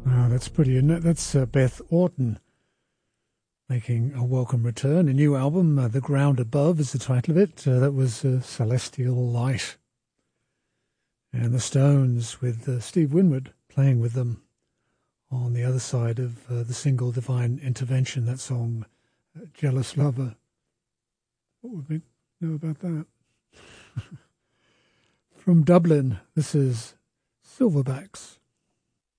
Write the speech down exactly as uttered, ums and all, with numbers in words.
Oh, that's pretty, isn't it? That's uh, Beth Orton making a welcome return. A new album, uh, The Ground Above is the title of it. Uh, that was uh, Celestial Light. And the Stones with uh, Steve Winwood playing with them on the other side of uh, the single Divine Intervention, that song, uh, Jealous Lover. What would we know about that? From Dublin, this is Silverbacks.